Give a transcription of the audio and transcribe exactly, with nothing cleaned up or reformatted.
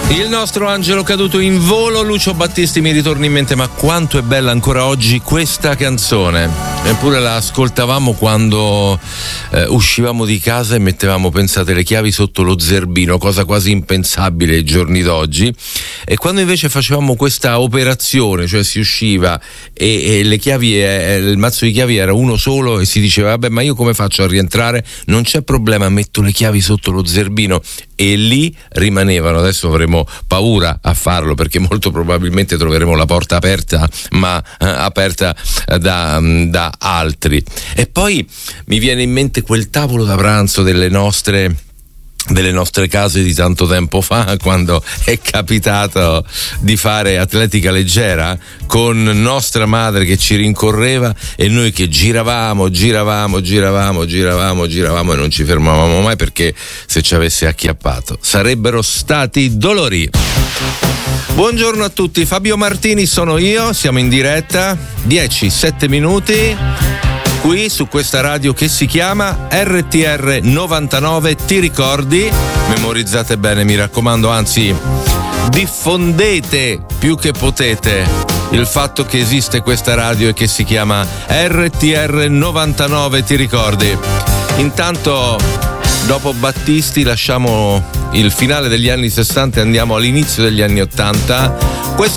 Il nostro angelo caduto in volo, Lucio Battisti, mi ritorna in mente, ma quanto è bella ancora oggi questa canzone. Eppure la ascoltavamo quando eh, uscivamo di casa e mettevamo, pensate, le chiavi sotto lo zerbino, cosa quasi impensabile ai giorni d'oggi. E quando invece facevamo questa operazione, cioè si usciva e, e le chiavi, eh, il mazzo di chiavi era uno solo e si diceva vabbè, ma io come faccio a rientrare? Non c'è problema, metto le chiavi sotto lo zerbino, e lì rimanevano. Adesso avremo paura a farlo perché molto probabilmente troveremo la porta aperta, ma eh, aperta da, da altri. E poi mi viene in mente quel tavolo da pranzo delle nostre delle nostre case di tanto tempo fa, quando è capitato di fare atletica leggera con nostra madre che ci rincorreva e noi che giravamo, giravamo, giravamo, giravamo, giravamo e non ci fermavamo mai, perché se ci avesse acchiappato sarebbero stati dolori. Buongiorno a tutti, Fabio Martini sono io, siamo in diretta, dieci sette minuti qui su questa radio che si chiama R T R novantanove. Ti ricordi? Memorizzate bene, mi raccomando, anzi diffondete più che potete il fatto che esiste questa radio e che si chiama R T R novantanove. Ti ricordi? Intanto, dopo Battisti lasciamo il finale degli anni sessanta e andiamo all'inizio degli anni ottanta. Questo